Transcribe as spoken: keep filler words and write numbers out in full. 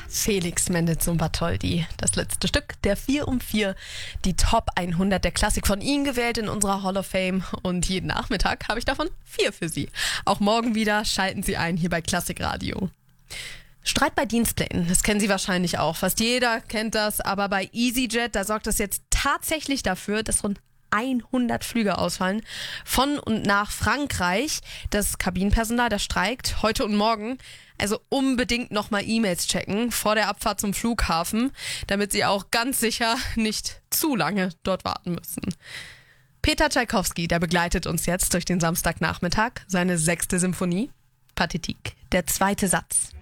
Felix Mendelssohn Bartholdy, das letzte Stück der vier um vier, die Top hundert der Klassik von ihm gewählt in unserer Hall of Fame und jeden Nachmittag habe ich davon vier für Sie. Auch morgen wieder schalten Sie ein hier bei Klassikradio. Streit bei Dienstplänen, das kennen Sie wahrscheinlich auch. Fast jeder kennt das, aber bei EasyJet, da sorgt das jetzt tatsächlich dafür, dass rund hundert Flüge ausfallen von und nach Frankreich. Das Kabinenpersonal, das streikt heute und morgen. Also unbedingt nochmal E-Mails checken vor der Abfahrt zum Flughafen, damit Sie auch ganz sicher nicht zu lange dort warten müssen. Peter Tschaikowski, der begleitet uns jetzt durch den Samstagnachmittag, seine sechste Symphonie, Pathétique, der zweite Satz.